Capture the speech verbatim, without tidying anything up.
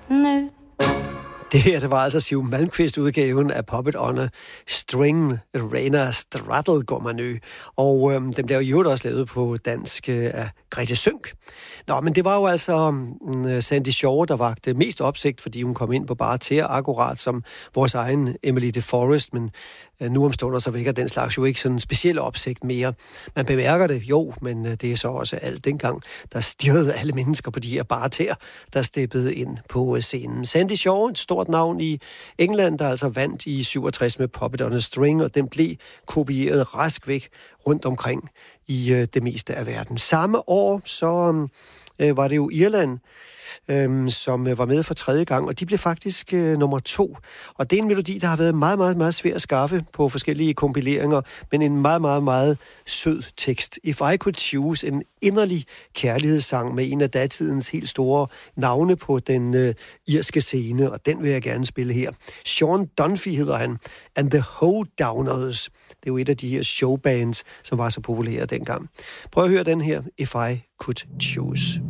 nu. Det her, det var altså Siv Malmkvist-udgaven af Puppet on a String, Rainer Straddle går man ø. Og øhm, den blev jo også lavet på dansk øh, af Grete Sønck. Nå, men det var jo altså um, Sandy Shaw, der vagte mest opsigt, fordi hun kom ind på bare til akkurat som vores egen Emily DeForest, men øh, nu om stunder så vækker den slags jo ikke sådan en speciel opsigt mere. Man bemærker det, jo, men øh, det er så også alt dengang, der stirrede alle mennesker på de her bare tæer, der steppede ind på øh, scenen. Sandy Shaw, et stort navn i England, der altså vandt i syvogtres med Puppet on a String, og den blev kopieret rask væk rundt omkring i øh, det meste af verden. Samme år, så øh, var det jo Irland, øh, som øh, var med for tredje gang, og de blev faktisk øh, nummer to. Og det er en melodi, der har været meget, meget, meget svær at skaffe på forskellige kompileringer, men en meget, meget, meget sød tekst. If I Could Choose, en inderlig kærlighedssang med en af datidens helt store navne på den øh, irske scene, og den vil jeg gerne spille her. Sean Dunphy hedder han, and the Hoedowners. Det er jo et af de her showbands, som var så populære dengang. Prøv at høre den her, If I Could Choose.